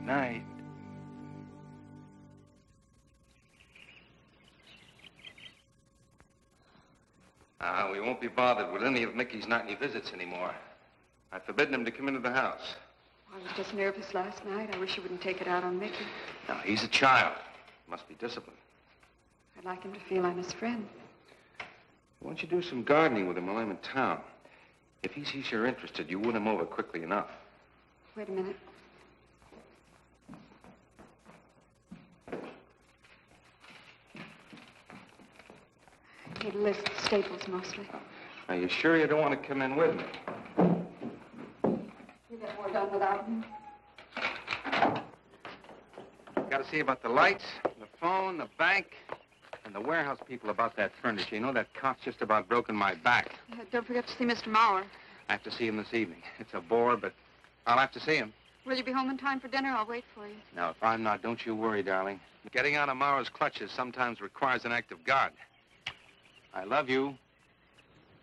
Night. We won't be bothered with any of Mickey's nightly visits anymore. I've forbidden him to come into the house. I was just nervous last night. I wish you wouldn't take it out on Mickey. Now, he's a child. Must be disciplined. I'd like him to feel I'm his friend. Why don't you do some gardening with him while I'm in town? If he sees you're interested, you win him over quickly enough. Wait a minute. I need a list of staples mostly. Are you sure you don't want to come in with me? You get more done without me. Got to see about the lights, the phone, the bank, and the warehouse people about that furniture. You know, that cop's just about broken my back. Don't forget to see Mr. Mauer. I have to see him this evening. It's a bore, but I'll have to see him. Will you be home in time for dinner? I'll wait for you. Now, if I'm not, don't you worry, darling. Getting out of Mauer's clutches sometimes requires an act of God. I love you.